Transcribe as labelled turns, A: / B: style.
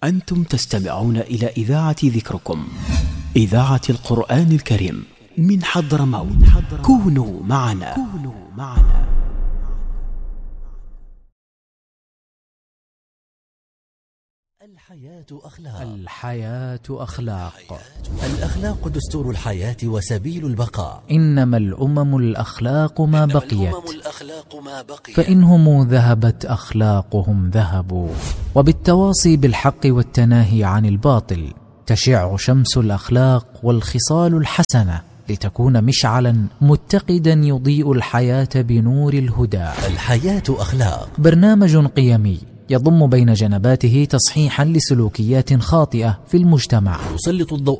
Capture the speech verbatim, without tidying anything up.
A: أنتم تستمعون إلى إذاعة ذكركم، إذاعة القرآن الكريم من حضرموت. كونوا معنا. كونوا معنا.
B: الحياة أخلاق.
C: الحياة أخلاق.
B: الأخلاق دستور الحياة وسبيل البقاء.
C: إنما الأمم الأخلاق ما بقيت،
B: الأخلاق ما بقيت
C: فإنهم ذهبت أخلاقهم ذهبوا. وبالتواصي بالحق والتناهي عن الباطل تشع شمس الأخلاق والخصال الحسنة، لتكون مشعلا متقدا يضيء الحياة بنور الهدى.
B: الحياة أخلاق،
C: برنامج قيمي يضم بين جنباته تصحيحا لسلوكيات خاطئة في المجتمع،
B: يسلط الضوء